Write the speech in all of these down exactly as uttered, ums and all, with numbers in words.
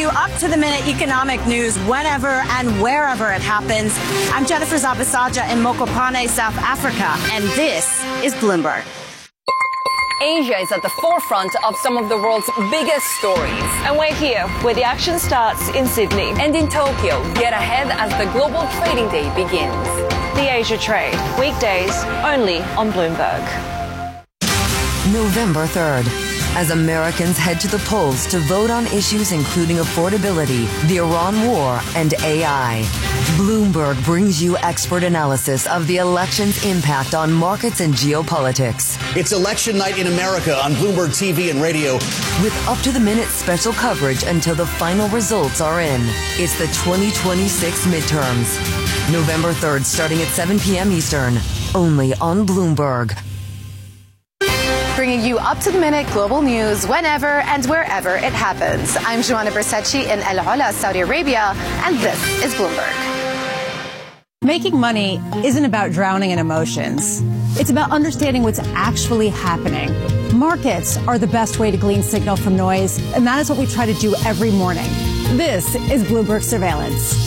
you up-to-the-minute economic news whenever and wherever it happens. I'm Jennifer Zabasaja in Mokopane, South Africa, and this is Bloomberg. Asia is at the forefront of some of the world's biggest stories. And we're here, where the action starts in Sydney. And in Tokyo, get ahead as the global trading day begins. The Asia Trade, weekdays only on Bloomberg. November third. As Americans head to the polls to vote on issues including affordability, the Iran war, and A I. Bloomberg brings you expert analysis of the election's impact on markets and geopolitics. It's election night in America on Bloomberg T V and radio. With up-to-the-minute special coverage until the final results are in. It's the twenty twenty-six midterms. November third, starting at seven p.m. Eastern. Only on Bloomberg. Bringing you up-to-the-minute global news whenever and wherever it happens. I'm Joanna Bersachi in El Ola, Saudi Arabia, and this is Bloomberg. Making money isn't about drowning in emotions. It's about understanding what's actually happening. Markets are the best way to glean signal from noise, and that is what we try to do every morning. This is Bloomberg Surveillance.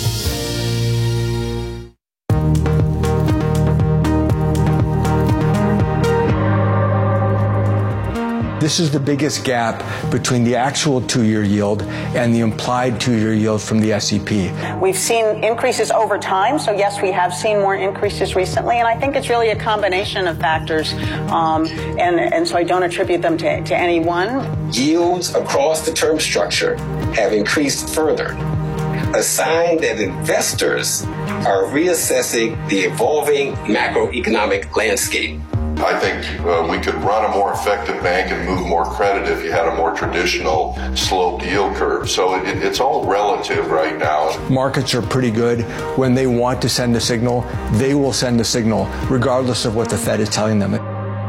This is the biggest gap between the actual two-year yield and the implied two-year yield from the S E P. We've seen increases over time, so yes, we have seen more increases recently, and I think it's really a combination of factors, um, and, and so I don't attribute them to, to any one. Yields across the term structure have increased further, a sign that investors are reassessing the evolving macroeconomic landscape. I think uh, we could run a more effective bank and move more credit if you had a more traditional sloped yield curve. So it, it's all relative right now. Markets are pretty good. When they want to send a signal, they will send a signal, regardless of what the Fed is telling them.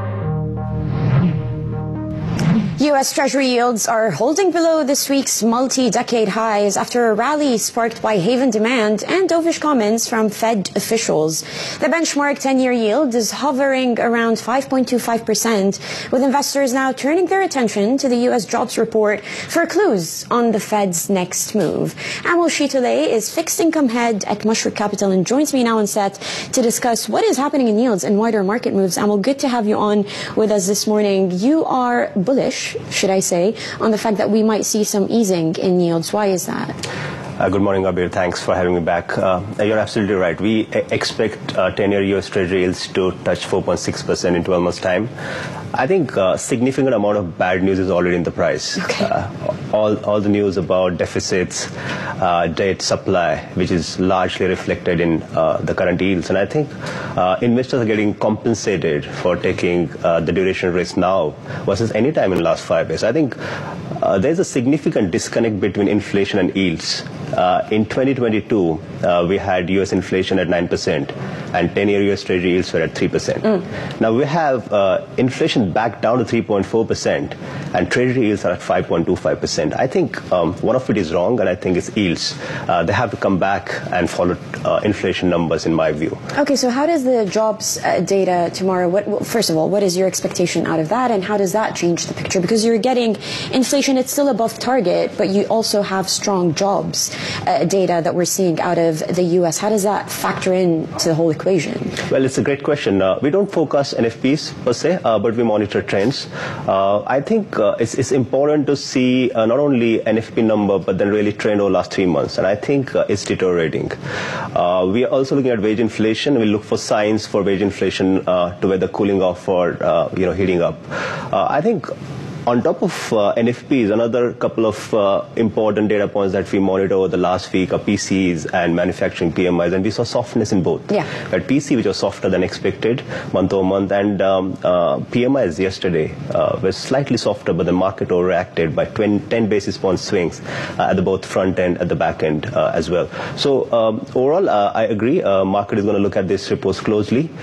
U S. Treasury yields are holding below this week's multi-decade highs after a rally sparked by haven demand and dovish comments from Fed officials. The benchmark ten-year yield is hovering around five point two five percent, with investors now turning their attention to the U S jobs report for clues on the Fed's next move. Amol Shitole is fixed income head at Mushroom Capital and joins me now on set to discuss what is happening in yields and wider market moves. Amol, good to have you on with us this morning. You are bullish, should I say, on the fact that we might see some easing in yields. Why is that? Uh, good morning, Abir. Thanks for having me back. Uh, you're absolutely right. We expect uh, ten-year U S. Treasury yields to touch four point six percent in twelve months' time. I think a uh, significant amount of bad news is already in the price. Okay. Uh, all, all the news about deficits, uh, debt supply, which is largely reflected in uh, the current yields. And I think uh, investors are getting compensated for taking uh, the duration risk now versus any time in the last five years. I think uh, there's a significant disconnect between inflation and yields. Uh, in twenty twenty-two, uh, we had U S inflation at nine percent and ten-year U S. Treasury yields were at three percent. Mm. Now we have uh, inflation back down to three point four percent and Treasury yields are at five point two five percent. I think um, one of it is wrong, and I think it's yields. Uh, they have to come back and follow uh, inflation numbers, in my view. Okay, so how does the jobs uh, data tomorrow, what, first of all, what is your expectation out of that, and how does that change the picture? Because you're getting inflation, it's still above target, but you also have strong jobs uh, data that we're seeing out of the U S. How does that factor into the whole equation? Well, it's a great question. Uh, we don't focus N F Ps per se, uh, but we monitor trends. Uh, I think uh, it's, it's important to see uh, not only N F P number, but then really trend over the last three months. And I think uh, it's deteriorating. Uh, we are also looking at wage inflation. We look for signs for wage inflation uh, to whether cooling off or uh, you know heating up. Uh, I think On top of uh, N F Ps, another couple of uh, important data points that we monitor over the last week are P Cs and manufacturing P M Is, and we saw softness in both. Yeah. But P C, which was softer than expected month over month, and um, uh, P M Is yesterday uh, were slightly softer, but the market overreacted by ten basis point swings uh, at the both front end, at the back end uh, as well. So um, overall, uh, I agree. Uh, market is going to look at these reports closely.